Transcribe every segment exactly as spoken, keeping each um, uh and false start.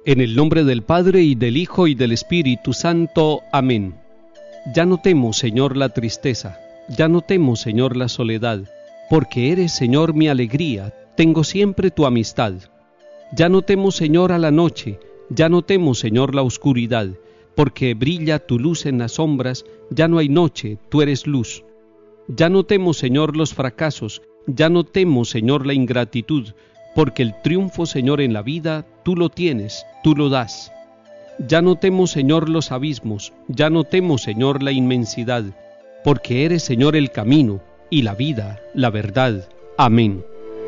En el nombre del Padre, y del Hijo, y del Espíritu Santo. Amén. Ya no temo, Señor, la tristeza, ya no temo, Señor, la soledad, porque eres, Señor, mi alegría, tengo siempre tu amistad. Ya no temo, Señor, a la noche, ya no temo, Señor, la oscuridad, porque brilla tu luz en las sombras, ya no hay noche, tú eres luz. Ya no temo, Señor, los fracasos, ya no temo, Señor, la ingratitud, porque el triunfo, Señor, en la vida, tú lo tienes, tú lo das. Ya no temo, Señor, los abismos, ya no temo, Señor, la inmensidad, porque eres, Señor, el camino, y la vida, la verdad. Amén.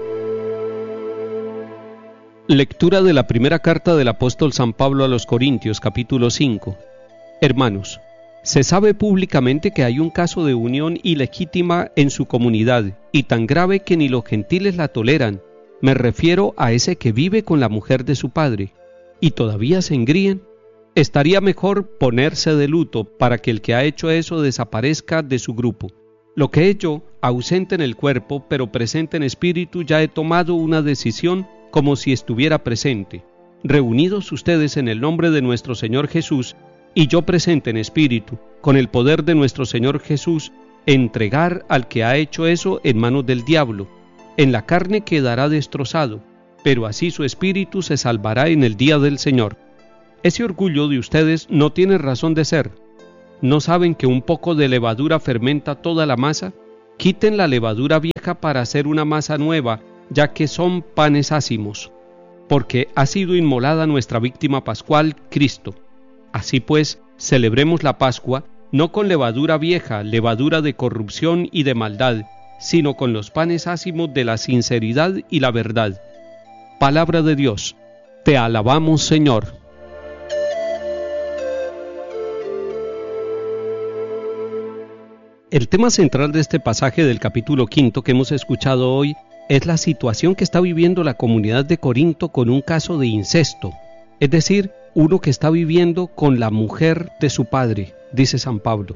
Lectura de la primera carta del apóstol San Pablo a los Corintios, capítulo cinco. Hermanos, se sabe públicamente que hay un caso de unión ilegítima en su comunidad, y tan grave que ni los gentiles la toleran. Me refiero a ese que vive con la mujer de su padre, y todavía se engríen. Estaría mejor ponerse de luto para que el que ha hecho eso desaparezca de su grupo. Lo que he hecho, ausente en el cuerpo, pero presente en espíritu, ya he tomado una decisión como si estuviera presente. Reunidos ustedes en el nombre de nuestro Señor Jesús, y yo presente en espíritu, con el poder de nuestro Señor Jesús, entregar al que ha hecho eso en manos del diablo. En la carne quedará destrozado, pero así su espíritu se salvará en el día del Señor. Ese orgullo de ustedes no tiene razón de ser. ¿No saben que un poco de levadura fermenta toda la masa? Quiten la levadura vieja para hacer una masa nueva, ya que son panes ácimos, porque ha sido inmolada nuestra víctima pascual, Cristo. Así pues, celebremos la Pascua, no con levadura vieja, levadura de corrupción y de maldad, sino con los panes ácimos de la sinceridad y la verdad. Palabra de Dios. Te alabamos, Señor. El tema central de este pasaje del capítulo quinto que hemos escuchado hoy es la situación que está viviendo la comunidad de Corinto con un caso de incesto, es decir, uno que está viviendo con la mujer de su padre, dice San Pablo.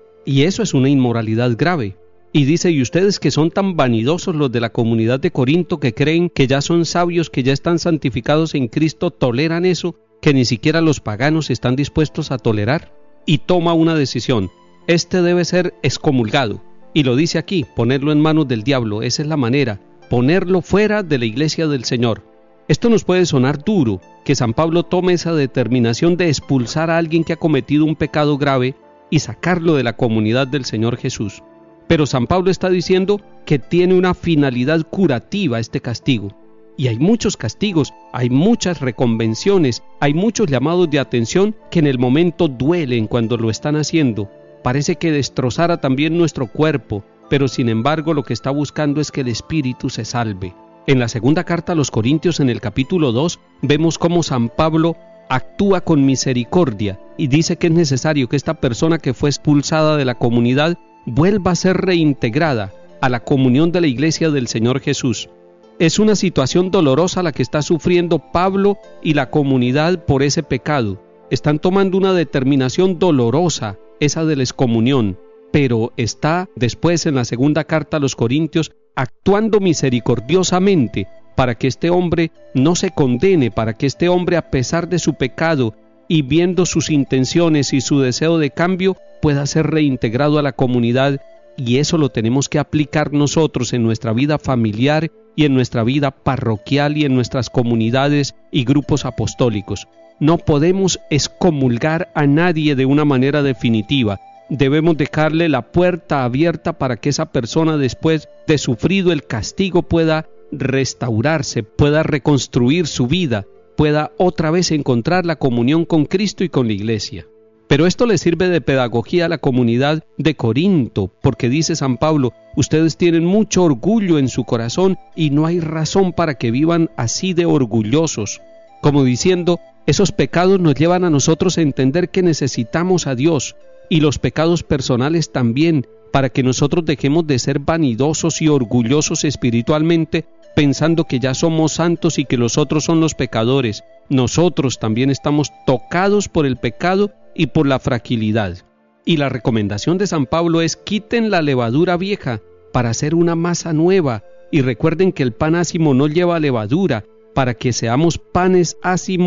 Y eso es una inmoralidad grave. Y dice, y ustedes que son tan vanidosos los de la comunidad de Corinto, que creen que ya son sabios, que ya están santificados en Cristo, toleran eso que ni siquiera los paganos están dispuestos a tolerar. Y toma una decisión. Este debe ser excomulgado. Y lo dice aquí, ponerlo en manos del diablo. Esa es la manera, ponerlo fuera de la iglesia del Señor. Esto nos puede sonar duro, que San Pablo tome esa determinación de expulsar a alguien que ha cometido un pecado grave y sacarlo de la comunidad del Señor Jesús. Pero San Pablo está diciendo que tiene una finalidad curativa este castigo. Y hay muchos castigos, hay muchas reconvenciones, hay muchos llamados de atención que en el momento duelen cuando lo están haciendo. Parece que destrozara también nuestro cuerpo, pero sin embargo lo que está buscando es que el espíritu se salve. En la segunda carta a los Corintios, en el capítulo dos, vemos cómo San Pablo actúa con misericordia y dice que es necesario que esta persona que fue expulsada de la comunidad vuelva a ser reintegrada a la comunión de la iglesia del Señor Jesús. Es una situación dolorosa la que está sufriendo Pablo y la comunidad por ese pecado. Están tomando una determinación dolorosa, esa de la excomunión, pero está después en la segunda carta a los Corintios actuando misericordiosamente para que este hombre no se condene, para que este hombre, a pesar de su pecado y viendo sus intenciones y su deseo de cambio, pueda ser reintegrado a la comunidad. Y eso lo tenemos que aplicar nosotros en nuestra vida familiar y en nuestra vida parroquial y en nuestras comunidades y grupos apostólicos. No podemos excomulgar a nadie de una manera definitiva. Debemos dejarle la puerta abierta para que esa persona, después de sufrido el castigo, pueda restaurarse, pueda reconstruir su vida, pueda otra vez encontrar la comunión con Cristo y con la iglesia. Pero esto le sirve de pedagogía a la comunidad de Corinto, porque dice San Pablo, ustedes tienen mucho orgullo en su corazón y no hay razón para que vivan así de orgullosos. Como diciendo, esos pecados nos llevan a nosotros a entender que necesitamos a Dios, y los pecados personales también, para que nosotros dejemos de ser vanidosos y orgullosos espiritualmente, pensando que ya somos santos y que los otros son los pecadores. Nosotros también estamos tocados por el pecado y por la fragilidad. Y la recomendación de San Pablo es: quiten la levadura vieja para hacer una masa nueva, y recuerden que el pan ácimo no lleva levadura, para que seamos panes ácimos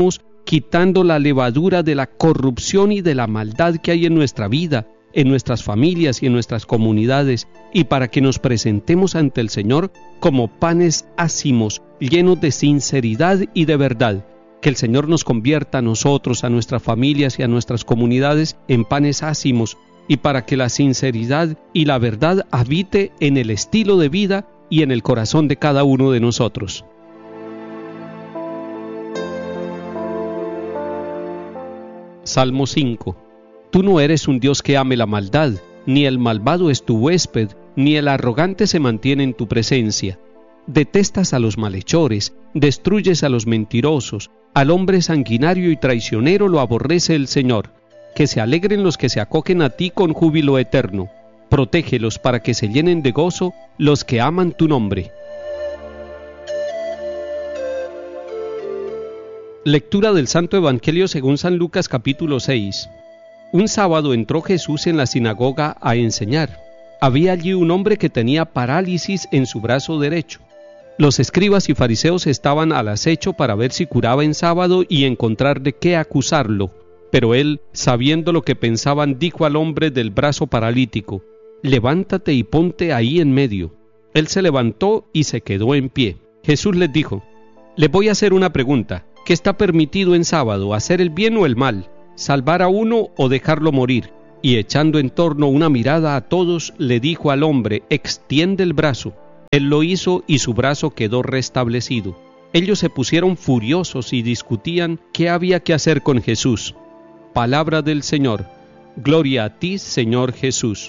quitando la levadura de la corrupción y de la maldad que hay en nuestra vida, en nuestras familias y en nuestras comunidades, y para que nos presentemos ante el Señor como panes ácimos, llenos de sinceridad y de verdad. Que el Señor nos convierta a nosotros, a nuestras familias y a nuestras comunidades en panes ácimos, y para que la sinceridad y la verdad habite en el estilo de vida y en el corazón de cada uno de nosotros. Salmo cinco. Tú no eres un Dios que ame la maldad, ni el malvado es tu huésped, ni el arrogante se mantiene en tu presencia. Detestas a los malhechores, destruyes a los mentirosos, al hombre sanguinario y traicionero lo aborrece el Señor. Que se alegren los que se acogen a ti con júbilo eterno. Protégelos para que se llenen de gozo los que aman tu nombre. Lectura del Santo Evangelio según San Lucas capítulo seis. Un sábado entró Jesús en la sinagoga a enseñar. Había allí un hombre que tenía parálisis en su brazo derecho. Los escribas y fariseos estaban al acecho para ver si curaba en sábado y encontrar de qué acusarlo. Pero él, sabiendo lo que pensaban, dijo al hombre del brazo paralítico: «Levántate y ponte ahí en medio». Él se levantó y se quedó en pie. Jesús les dijo: «Les voy a hacer una pregunta. ¿Qué está permitido en sábado, hacer el bien o el mal? ¿Salvar a uno o dejarlo morir?» Y echando en torno una mirada a todos, le dijo al hombre: «Extiende el brazo». Él lo hizo y su brazo quedó restablecido. Ellos se pusieron furiosos y discutían qué había que hacer con Jesús. Palabra del Señor. Gloria a ti, Señor Jesús.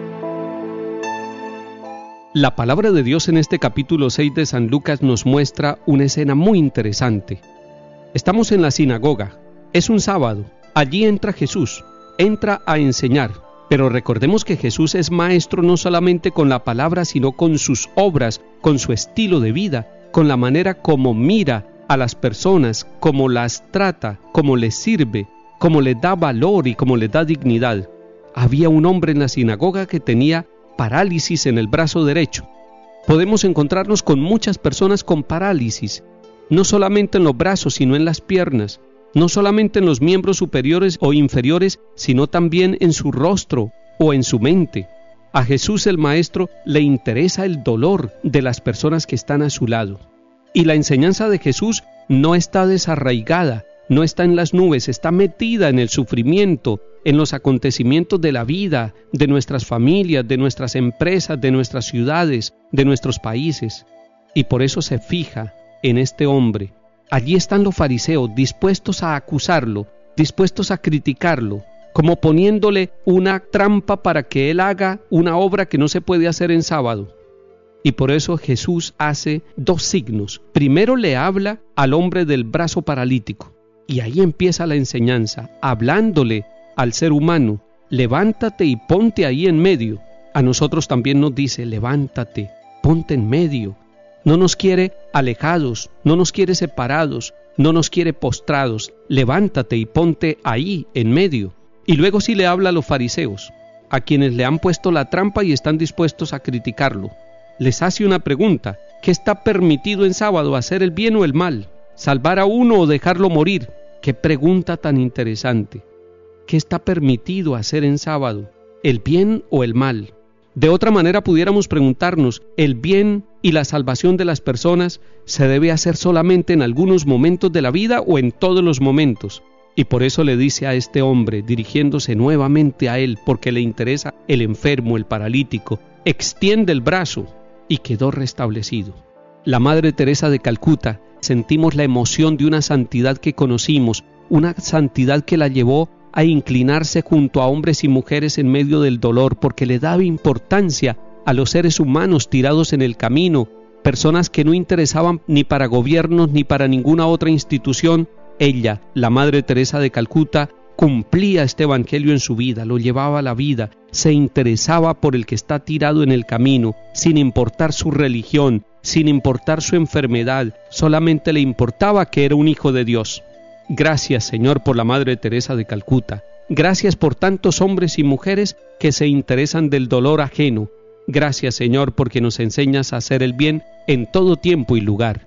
La palabra de Dios en este capítulo seis de San Lucas nos muestra una escena muy interesante. Estamos en la sinagoga. Es un sábado. Allí entra Jesús. Entra a enseñar. Pero recordemos que Jesús es maestro no solamente con la palabra, sino con sus obras, con su estilo de vida, con la manera como mira a las personas, cómo las trata, cómo les sirve, cómo les da valor y cómo les da dignidad. Había un hombre en la sinagoga que tenía parálisis en el brazo derecho. Podemos encontrarnos con muchas personas con parálisis, no solamente en los brazos, sino en las piernas, no solamente en los miembros superiores o inferiores, sino también en su rostro o en su mente. A Jesús el Maestro le interesa el dolor de las personas que están a su lado. Y la enseñanza de Jesús no está desarraigada, no está en las nubes, está metida en el sufrimiento, en los acontecimientos de la vida, de nuestras familias, de nuestras empresas, de nuestras ciudades, de nuestros países. Y por eso se fija en este hombre. Allí están los fariseos dispuestos a acusarlo, dispuestos a criticarlo, como poniéndole una trampa para que él haga una obra que no se puede hacer en sábado. Y por eso Jesús hace dos signos. Primero le habla al hombre del brazo paralítico, y ahí empieza la enseñanza, hablándole al ser humano: levántate y ponte ahí en medio. A nosotros también nos dice: levántate, ponte en medio. No nos quiere alejados, no nos quiere separados, no nos quiere postrados. Levántate y ponte ahí en medio. Y luego sí le habla a los fariseos, a quienes le han puesto la trampa y están dispuestos a criticarlo. Les hace una pregunta: ¿qué está permitido en sábado, hacer el bien o el mal? ¿Salvar a uno o dejarlo morir? ¡Qué pregunta tan interesante! ¿Qué está permitido hacer en sábado, el bien o el mal? De otra manera pudiéramos preguntarnos: ¿el bien y la salvación de las personas se debe hacer solamente en algunos momentos de la vida o en todos los momentos? Y por eso le dice a este hombre, dirigiéndose nuevamente a él, porque le interesa el enfermo, el paralítico: extiende el brazo, y quedó restablecido. La Madre Teresa de Calcuta, sentimos la emoción de una santidad que conocimos, una santidad que la llevó a inclinarse junto a hombres y mujeres en medio del dolor, porque le daba importancia a los seres humanos tirados en el camino, personas que no interesaban ni para gobiernos ni para ninguna otra institución. Ella, la Madre Teresa de Calcuta, cumplía este evangelio en su vida, lo llevaba a la vida, se interesaba por el que está tirado en el camino, sin importar su religión, sin importar su enfermedad, solamente le importaba que era un hijo de Dios. Gracias, Señor, por la Madre Teresa de Calcuta. Gracias por tantos hombres y mujeres que se interesan del dolor ajeno. Gracias, Señor, porque nos enseñas a hacer el bien en todo tiempo y lugar.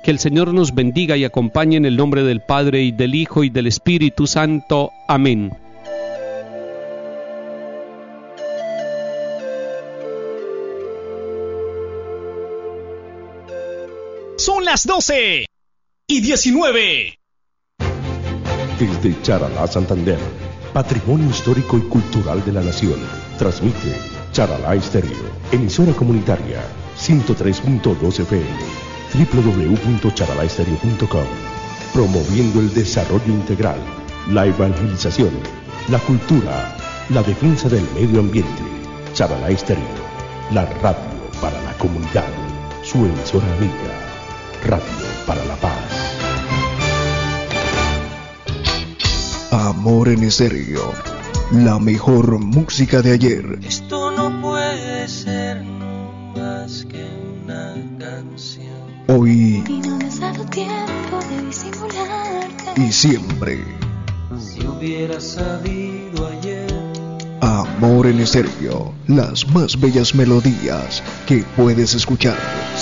Que el Señor nos bendiga y acompañe en el nombre del Padre, y del Hijo, y del Espíritu Santo. Amén. Son las doce y diecinueve. Desde Charalá, Santander, Patrimonio Histórico y Cultural de la Nación, transmite Charalá Estéreo, emisora comunitaria, ciento tres punto dos F M, doble u doble u doble u punto charalá estéreo punto com, promoviendo el desarrollo integral, la evangelización, la cultura, la defensa del medio ambiente. Charalá Estéreo, la radio para la comunidad, su emisora amiga, Radio para la Paz. Amor en Estéreo, la mejor música de ayer. Esto no puede ser más que una canción. Hoy y no me has dado tiempo de disimularte. y siempre. Si hubiera sabido ayer. Amor en Estéreo, las más bellas melodías que puedes escuchar.